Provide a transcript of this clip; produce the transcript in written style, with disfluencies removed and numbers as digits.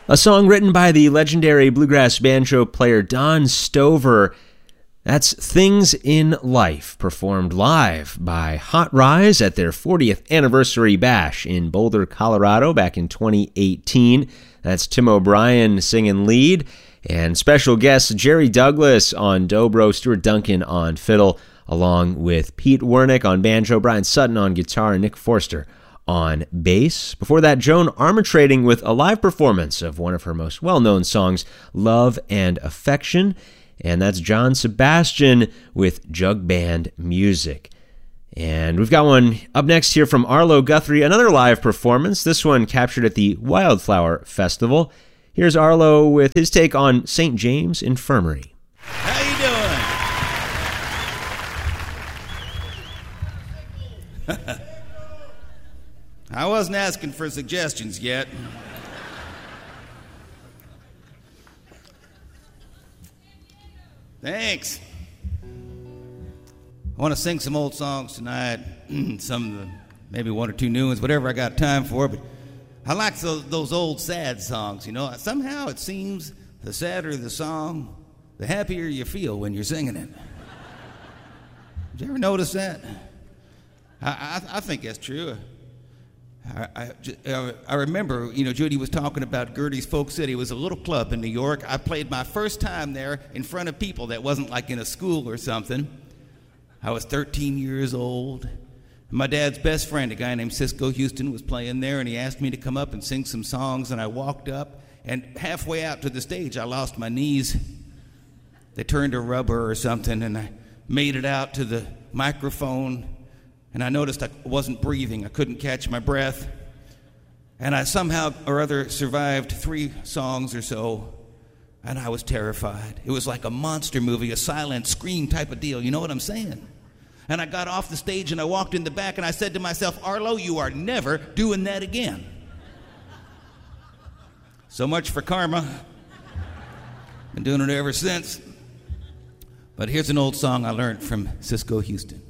A song written by the legendary bluegrass banjo player Don Stover. That's Things in Life, performed live by Hot Rise at their 40th anniversary bash in Boulder, Colorado back in 2018. That's Tim O'Brien singing lead, and special guests Jerry Douglas on dobro, Stuart Duncan on fiddle, along with Pete Wernick on banjo, Brian Sutton on guitar, and Nick Forster on bass. Before that, Joan Armatrading with a live performance of one of her most well-known songs, Love and Affection, and that's John Sebastian with Jug Band Music. And we've got one up next here from Arlo Guthrie, another live performance, this one captured at the Wildflower Festival. Here's Arlo with his take on St. James Infirmary. How you doing? I wasn't asking for suggestions yet. Thanks. I want to sing some old songs tonight, some of the, maybe one or two new ones, whatever I got time for, but I like those old sad songs, you know. Somehow it seems the sadder the song, the happier you feel when you're singing it. Did you ever notice that? I think that's true. I remember, you know, Judy was talking about Gertie's Folk City. It was a little club in New York. I played my first time there in front of people that wasn't like in a school or something. I was 13 years old. My dad's best friend, a guy named Cisco Houston, was playing there, and he asked me to come up and sing some songs, and I walked up, and halfway out to the stage, I lost my knees. They turned to rubber or something, and I made it out to the microphone, and I noticed I wasn't breathing. I couldn't catch my breath. And I somehow or other survived 3 songs or so, and I was terrified. It was like a monster movie, a silent scream type of deal. You know what I'm saying? And I got off the stage, and I walked in the back, and I said to myself, Arlo, you are never doing that again. So much for karma. Been doing it ever since. But here's an old song I learned from Cisco Houston.